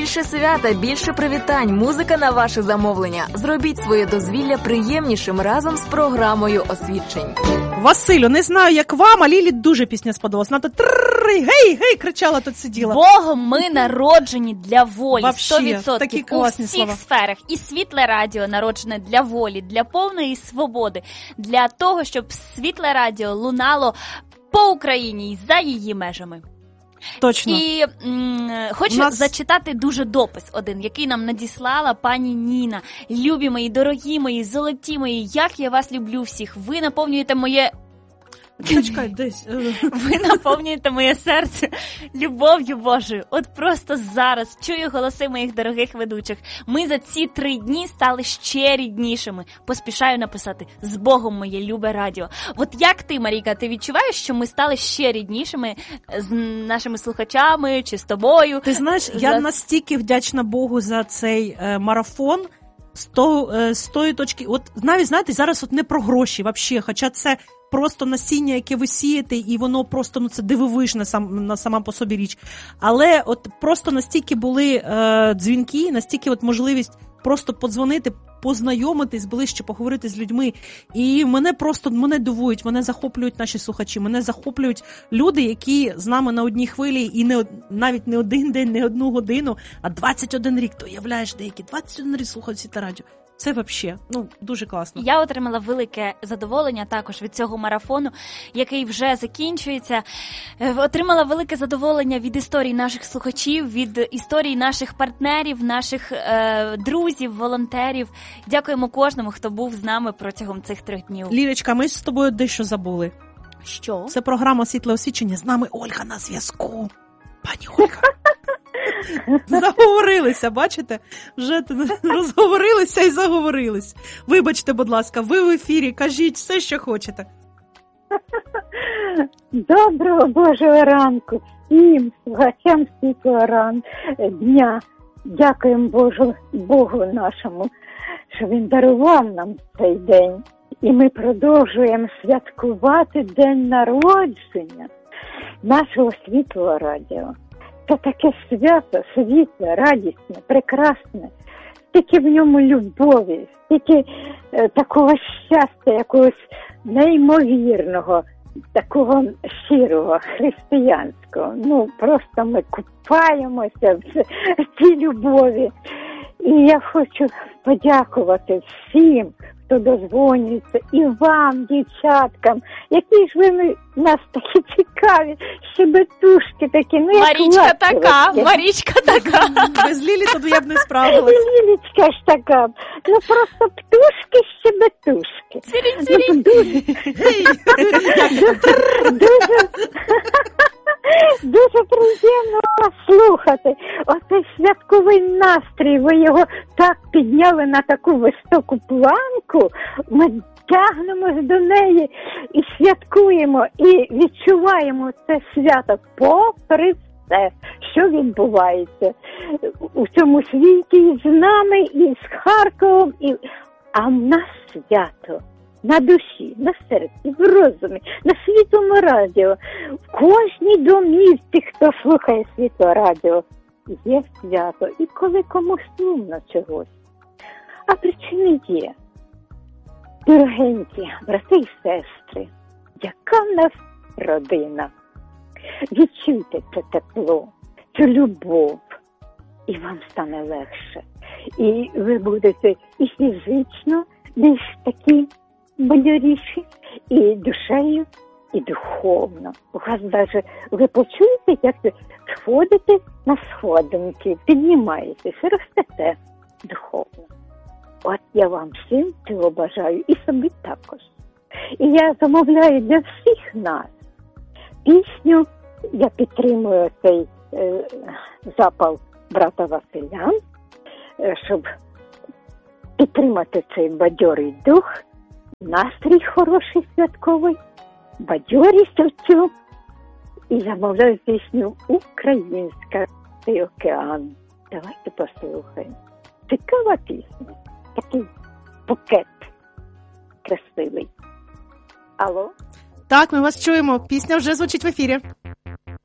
Більше свята, більше привітань, музика на ваше замовлення. Зробіть своє дозвілля приємнішим разом з програмою освідчень. Василю, не знаю, як вам, а Лілі дуже пісня сподобалась. Вона тут гей, кричала, тут сиділа. Богом ми народжені для волі. Вообще, 100%. такі класні у всіх слова. сферах. І Світле Радіо народжене для волі, для повної свободи, для того, щоб Світле Радіо лунало по Україні і за її межами. Точно. І хочу зачитати дуже допис один, який нам надіслала пані Ніна. Любі мої, дорогі мої, золоті мої, як я вас люблю всіх. Ви наповнюєте моє... Чекай, десь. Ви наповнюєте моє серце любов'ю Божою. От просто зараз чую голоси моїх дорогих ведучих. Ми за ці 3 дні стали ще ріднішими. Поспішаю написати: з Богом, моє любе радіо. От як ти, Марійка, ти відчуваєш, що ми стали ще ріднішими з нашими слухачами чи з тобою? Ти знаєш, я настільки вдячна Богу за цей марафон. З тої точки, от навіть, знаєте, зараз от не про гроші взагалі, хоча це просто насіння, яке ви сієте, і воно просто, ну, це дивовижна сама по собі річ. Але от просто настільки були дзвінки, настільки от можливість просто подзвонити, познайомитись ближче, поговорити з людьми. І мене дивують, мене захоплюють наші слухачі, мене захоплюють люди, які з нами на одній хвилі і навіть не один день, не одну годину, а 21 рік. Ти уявляєш, деякі 21 рік слухають Світле Радіо. Це взагалі, дуже класно. Я отримала велике задоволення також від цього марафону, який вже закінчується. Отримала велике задоволення від історій наших слухачів, від історій наших партнерів, наших друзів, волонтерів. Дякуємо кожному, хто був з нами протягом цих 3 днів. Лілечка, ми з тобою дещо забули. Що? Це програма «Світле освічення». З нами Ольга на зв'язку. Пані Ольга. Заговорилися, бачите? Вже розговорилися і заговорились. Вибачте, будь ласка, ви в ефірі, кажіть все, що хочете. Доброго Божого ранку всім слухачам Світлого дня. Дякуємо Богу нашому, що Він дарував нам цей день. І ми продовжуємо святкувати день народження нашого Світлого Радіо. Це таке свято, світле, радісне, прекрасне, стільки в ньому любові, стільки такого щастя, якогось неймовірного, такого щирого, християнського. Просто ми купаємося в цій любові. І я хочу подякувати всім, хто дозвонюється, і вам, дівчаткам, які ж ви нас такі цікаві, щебетушки такі. Марічка така. Без Лілі тоді я б не справилась. Лілічка ж така. Просто птушки-щебетушки. Цвірінь. Дуже приємно вас слухати. Оцей святковий настрій, ви його так підняли на таку високу планку. Ми тягнемось до неї і святкуємо, і відчуваємо це свято попри все, що відбувається у цьому світі і з нами, і з Харковом. А в нас свято. На душі, на серці, в розумі, на Світлому Радіо. В кожній домівці, хто слухає Світло Радіо, є свято. І коли комусь сумно чогось. А причини є. Дорогенькі брати і сестри, яка в нас родина. Відчуйте це тепло, цю любов, і вам стане легше. І ви будете і фізично більш такі бадьоріші, і душею, і духовно. У вас навіть, ви почуєте, як ви сходите на сходинки, піднімаєтесь, ростете духовно. От я вам всім цього бажаю, і собі також. І я замовляю для всіх нас пісню, я підтримую цей запал брата Василя, щоб підтримати цей бадьорий дух, настрій хороший святковий, бадьорість оцю. І замовляю пісню «Українська цей океан». Давайте послухаємо. Цікава пісня. Такий букет красивий. Алло? Так, ми вас чуємо. Пісня вже звучить в ефірі.